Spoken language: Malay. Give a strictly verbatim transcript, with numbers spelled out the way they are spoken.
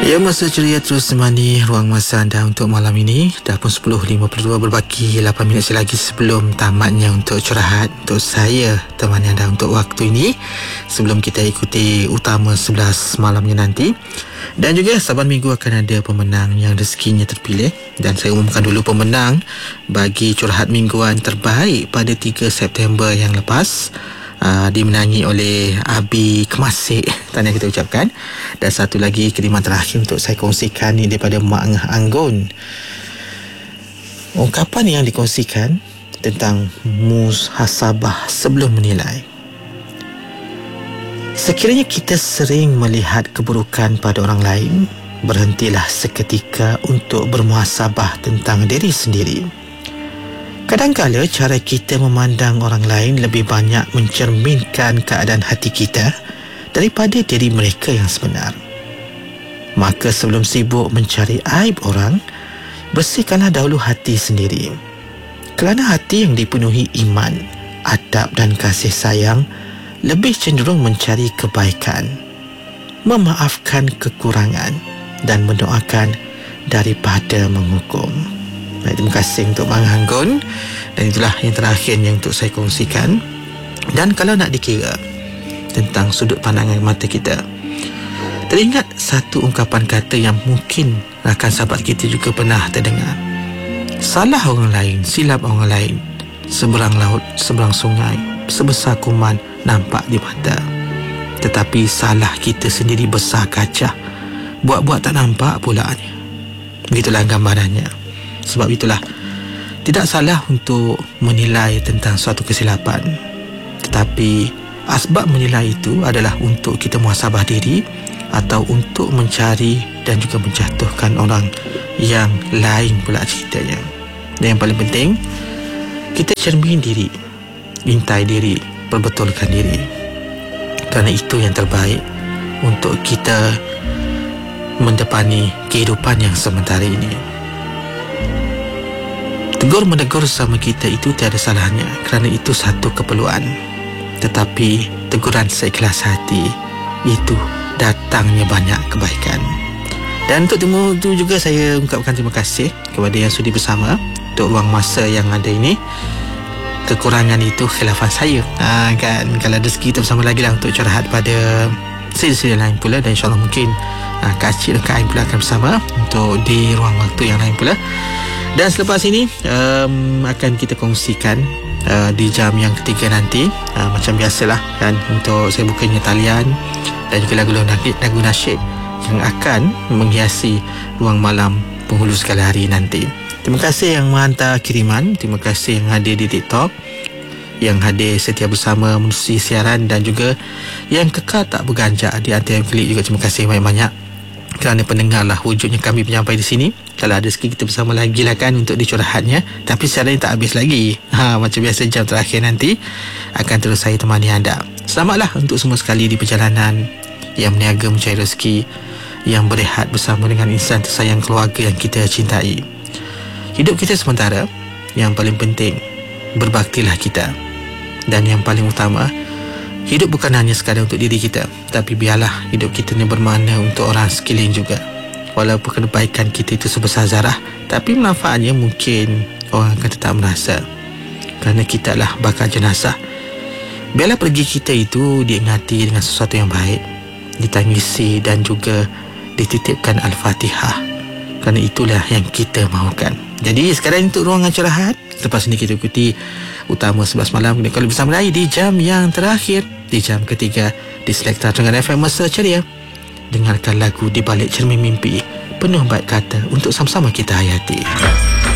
Ya, masa ceria terus menemani ruang masa anda untuk malam ini. Dah pun sepuluh lima puluh dua, berbaki lapan minit lagi sebelum tamatnya untuk curahat. Untuk saya temani anda untuk waktu ini sebelum kita ikuti utama sebelas malamnya nanti. Dan juga saban minggu akan ada pemenang yang rezekinya terpilih. Dan saya umumkan dulu pemenang bagi curahat mingguan terbaik pada tiga September yang lepas. Uh, dimenangi oleh Abi Kemasik, tahniah kita ucapkan. Dan satu lagi kiriman terakhir untuk saya kongsikan ni daripada Mak Ngah Anggun. Ungkapan yang dikongsikan tentang muhasabah sebelum menilai. Sekiranya kita sering melihat keburukan pada orang lain, berhentilah seketika untuk bermuhasabah tentang diri sendiri. Kadang-kala cara kita memandang orang lain lebih banyak mencerminkan keadaan hati kita daripada diri mereka yang sebenar. Maka sebelum sibuk mencari aib orang, bersihkanlah dahulu hati sendiri. Kerana hati yang dipenuhi iman, adab dan kasih sayang lebih cenderung mencari kebaikan, memaafkan kekurangan dan mendoakan daripada menghukum. Baik, terima kasih untuk Bang Anggun. Dan itulah yang terakhir yang untuk saya kongsikan. Dan kalau nak dikira tentang sudut pandangan mata kita, teringat satu ungkapan kata yang mungkin rakan sahabat kita juga pernah terdengar. Salah orang lain, silap orang lain, seberang laut, seberang sungai, sebesar kuman nampak di mata. Tetapi salah kita sendiri besar kaca, buat-buat tak nampak pulanya. Begitulah gambarannya. Sebab itulah, tidak salah untuk menilai tentang suatu kesilapan. Tetapi asbab menilai itu adalah untuk kita muhasabah diri atau untuk mencari dan juga menjatuhkan orang yang lain pula ceritanya. Dan yang paling penting, kita cermin diri, intai diri, perbetulkan diri. Kerana itu yang terbaik untuk kita mendepani kehidupan yang sementara ini. Tegur menegur sama kita itu tiada salahnya, kerana itu satu keperluan. Tetapi teguran seikhlas hati, itu datangnya banyak kebaikan. Dan untuk temu itu juga saya ungkapkan terima kasih kepada yang sudi bersama untuk ruang masa yang ada ini. Kekurangan itu khilafan saya, ha, kan. Kalau rezeki kita bersama lagi lah untuk curahat pada siri-siri lain pula. Dan insyaAllah mungkin ha, Kak Cik dan Kak Ain pula akan bersama untuk di ruang waktu yang lain pula. Dan selepas ini um, akan kita kongsikan uh, di jam yang ketiga nanti, uh, macam biasalah kan, untuk saya bukanya talian dan juga lagu-lagu nasyid yang akan menghiasi ruang malam penghulu segala hari nanti. Terima kasih yang menghantar kiriman, terima kasih yang hadir di TikTok, yang hadir setia bersama menerusi siaran, dan juga yang kekal tak berganjak di antara klik juga terima kasih banyak-banyak. Kerana pendengarlah wujudnya kami penyampai di sini. Kalau ada sikit kita bersama lagi lah kan untuk dicurahatnya. Tapi siaran tak habis lagi. Ha, macam biasa jam terakhir nanti akan terus saya temani anda. Selamatlah untuk semua sekali di perjalanan yang meniaga mencari rezeki, yang berehat bersama dengan insan tersayang, keluarga yang kita cintai. Hidup kita sementara, yang paling penting berbaktilah kita. Dan yang paling utama, hidup bukan hanya sekadar untuk diri kita, tapi biarlah hidup kita ni bermakna untuk orang sekeliling juga. Walaupun kebaikan kita itu sebesar zarah, tapi manfaatnya mungkin orang akan tetap merasa. Kerana kita lah bakal jenazah. Biarlah pergi kita itu diingati dengan sesuatu yang baik, ditangisi dan juga dititipkan Al-Fatihah. Kerana itulah yang kita mahukan. Jadi sekarang untuk ruangan curahat. Lepas ini kita ikuti utama sebelas malam. Dan kalau bersama lagi di jam yang terakhir, di jam ketiga di Selekta Terengganu F M Masa Ceria. Dengarkan lagu Di Balik Cermin Mimpi, penuh baik kata untuk sama-sama kita hayati.